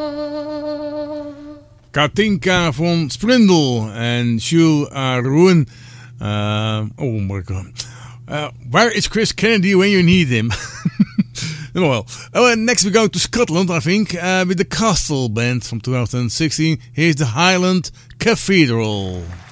Katinka von Sprindel and Jules Aroun. Oh my god. Where is Chris Kennedy when you need him? Well, next we go to Scotland, I think, with the Castle Band from 2016. Here's the Highland Cathedral.